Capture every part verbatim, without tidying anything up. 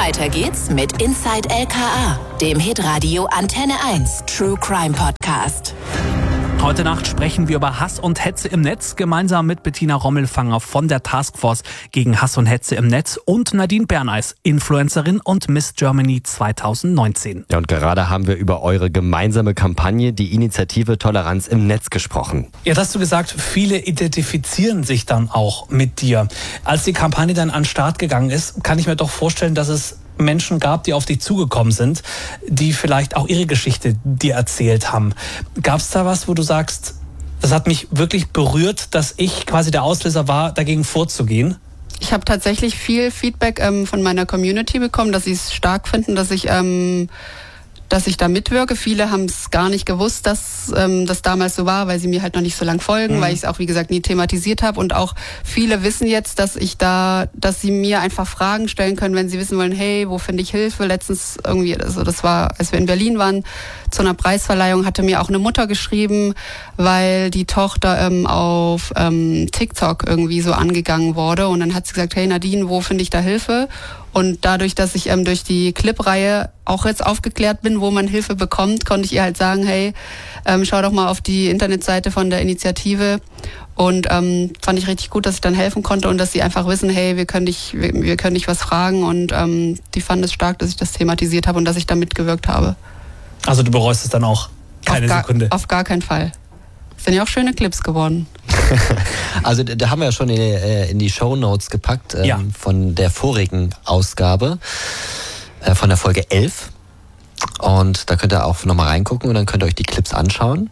Weiter geht's mit Inside L K A, dem Hitradio Antenne eins True Crime Podcast. Heute Nacht sprechen wir über Hass und Hetze im Netz, gemeinsam mit Bettina Rommelfanger von der Taskforce gegen Hass und Hetze im Netz und Nadine Berneis, Influencerin und Miss Germany zwanzig neunzehn. Ja, und gerade haben wir über eure gemeinsame Kampagne, die Initiative Toleranz im Netz, gesprochen. Jetzt hast du gesagt, viele identifizieren sich dann auch mit dir. Als die Kampagne dann an den Start gegangen ist, kann ich mir doch vorstellen, dass es Menschen gab, die auf dich zugekommen sind, die vielleicht auch ihre Geschichte dir erzählt haben. Gab es da was, wo du sagst, das hat mich wirklich berührt, dass ich quasi der Auslöser war, dagegen vorzugehen? Ich habe tatsächlich viel Feedback ähm, von meiner Community bekommen, dass sie es stark finden, dass ich, ähm, dass ich da mitwirke. Viele haben es gar nicht gewusst, dass ähm, das damals so war, weil sie mir halt noch nicht so lang folgen, mhm. weil ich es auch, wie gesagt, nie thematisiert habe. Und auch viele wissen jetzt, dass ich da, dass sie mir einfach Fragen stellen können, wenn sie wissen wollen, hey, wo finde ich Hilfe? Letztens irgendwie, also das war, als wir in Berlin waren, zu einer Preisverleihung, hatte mir auch eine Mutter geschrieben, weil die Tochter ähm, auf ähm, TikTok irgendwie so angegangen wurde. Und dann hat sie gesagt, hey Nadine, wo finde ich da Hilfe? Und dadurch, dass ich ähm, durch die Clip-Reihe auch jetzt aufgeklärt bin, wo man Hilfe bekommt, konnte ich ihr halt sagen, hey, ähm, schau doch mal auf die Internetseite von der Initiative. Und ähm, fand ich richtig gut, dass ich dann helfen konnte und dass sie einfach wissen, hey, wir können dich, wir, wir können dich was fragen. Und ähm, die fanden es stark, dass ich das thematisiert habe und dass ich da mitgewirkt habe. Also du bereust es dann auch keine auf gar, Sekunde? Auf gar keinen Fall. Sind ja auch schöne Clips geworden. Also da haben wir ja schon in die, in die Shownotes gepackt ähm, ja. von der vorigen Ausgabe, äh, von der Folge elf. Und da könnt ihr auch nochmal reingucken und dann könnt ihr euch die Clips anschauen.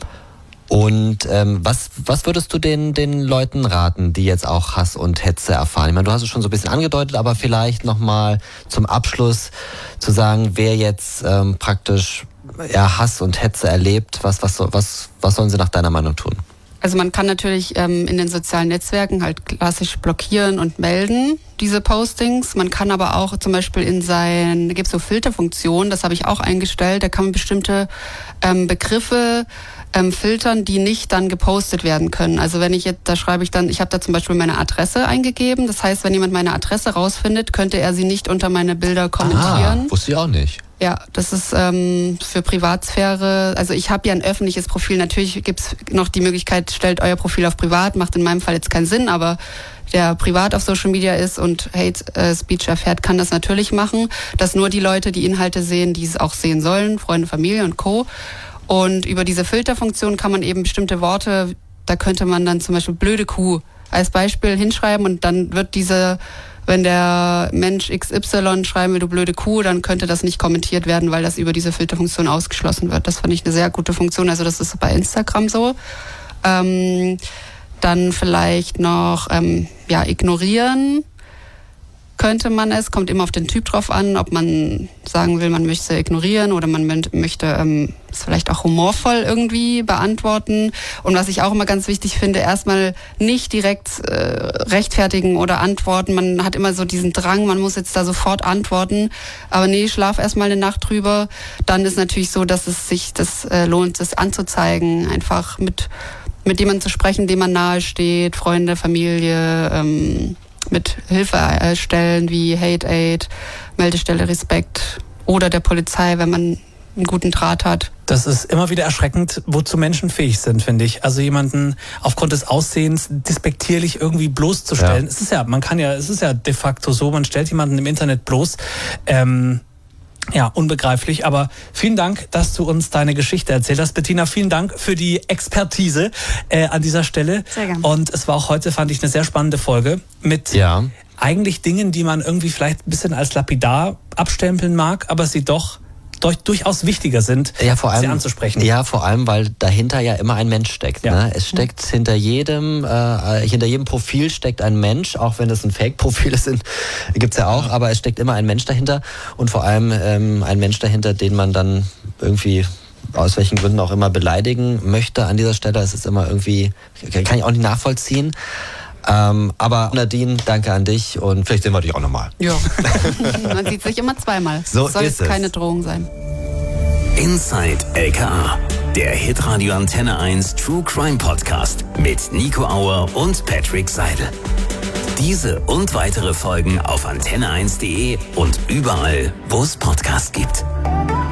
Und ähm, was, was würdest du den, den Leuten raten, die jetzt auch Hass und Hetze erfahren? Ich meine, du hast es schon so ein bisschen angedeutet, aber vielleicht nochmal zum Abschluss zu sagen, wer jetzt ähm, praktisch ja, Hass und Hetze erlebt, was, was, was, was sollen sie nach deiner Meinung tun? Also man kann natürlich ähm, in den sozialen Netzwerken halt klassisch blockieren und melden, diese Postings. Man kann aber auch zum Beispiel in sein, da gibt es so Filterfunktionen, das habe ich auch eingestellt, da kann man bestimmte ähm, Begriffe ähm, filtern, die nicht dann gepostet werden können. Also wenn ich jetzt, da schreibe ich dann, ich habe da zum Beispiel meine Adresse eingegeben, das heißt, wenn jemand meine Adresse rausfindet, könnte er sie nicht unter meine Bilder kommentieren. Ah, wusste ich auch nicht. Ja, das ist ähm, für Privatsphäre, also ich habe ja ein öffentliches Profil, natürlich gibt's noch die Möglichkeit, stellt euer Profil auf privat, macht in meinem Fall jetzt keinen Sinn, aber der privat auf Social Media ist und Hate äh, Speech erfährt, kann das natürlich machen, dass nur die Leute die Inhalte sehen, die es auch sehen sollen, Freunde, Familie und Co. Und über diese Filterfunktion kann man eben bestimmte Worte, da könnte man dann zum Beispiel blöde Kuh als Beispiel hinschreiben und dann wird diese, wenn der Mensch X Y schreiben will, du blöde Kuh, dann könnte das nicht kommentiert werden, weil das über diese Filterfunktion ausgeschlossen wird. Das fand ich eine sehr gute Funktion. Also das ist bei Instagram so. Ähm, dann vielleicht noch ähm, ja, ignorieren könnte man es. Kommt immer auf den Typ drauf an, ob man sagen will, man möchte ignorieren oder man möchte ähm, es vielleicht auch humorvoll irgendwie beantworten. Und was ich auch immer ganz wichtig finde, erstmal nicht direkt äh, rechtfertigen oder antworten. Man hat immer so diesen Drang, man muss jetzt da sofort antworten. Aber nee, schlaf erstmal eine Nacht drüber. Dann ist natürlich so, dass es sich das äh, lohnt, das anzuzeigen. Einfach mit, mit jemandem zu sprechen, dem man nahe steht, Freunde, Familie, ähm, mit Hilfestellen wie Hate Aid, Meldestelle Respekt oder der Polizei, wenn man einen guten Draht hat. Das ist immer wieder erschreckend, wozu Menschen fähig sind, finde ich. Also jemanden aufgrund des Aussehens despektierlich irgendwie bloßzustellen. Ja. Es ist ja, man kann ja, es ist ja de facto so, man stellt jemanden im Internet bloß. Ähm, Ja, unbegreiflich, aber vielen Dank, dass du uns deine Geschichte erzählt hast. Bettina, vielen Dank für die Expertise äh, an dieser Stelle. Sehr gerne. Und es war auch heute, fand ich, eine sehr spannende Folge mit ja. eigentlich Dingen, die man irgendwie vielleicht ein bisschen als lapidar abstempeln mag, aber sie doch durch, durchaus wichtiger sind, ja, vor allem, sie anzusprechen. Ja, vor allem, weil dahinter ja immer ein Mensch steckt. Ja. Ne? Es steckt mhm. hinter jedem, äh, hinter jedem Profil steckt ein Mensch, auch wenn das ein Fake-Profil ist, gibt's ja auch, ja. aber es steckt immer ein Mensch dahinter und vor allem ähm, ein Mensch dahinter, den man dann irgendwie aus welchen Gründen auch immer beleidigen möchte an dieser Stelle. Es ist immer irgendwie, kann ich auch nicht nachvollziehen. Ähm, aber Nadine, danke an dich und vielleicht sehen wir dich auch nochmal. Ja, man sieht sich immer zweimal. So soll ist es keine Drohung sein. Inside L K A, der Hitradio Antenne eins True Crime Podcast mit Nico Auer und Patrick Seidel. Diese und weitere Folgen auf antenne eins punkt de und überall, wo es Podcasts gibt.